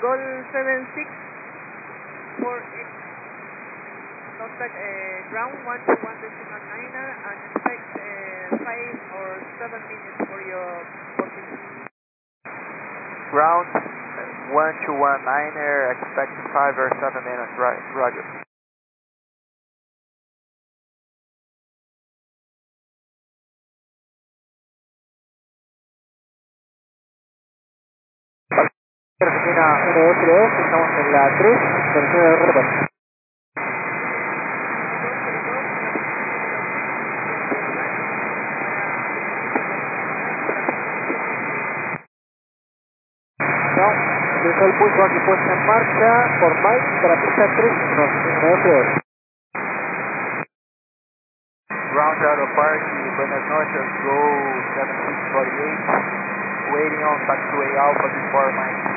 Gol 76 for contact ground 121.9er and expect 5 or 7 minutes for your position. Ground 121.9er, expect 5 or 7 minutes, right, roger. Argentina 1-2-3-2, estamos en la 3, versión de retorno. No, empezó el pulso aquí puesta en marcha por Mike para pista 3-1, 1-2-3-2. Ground Shadow Park, Buenas noches, go 7648, waiting on taxiway Alpha before Mike.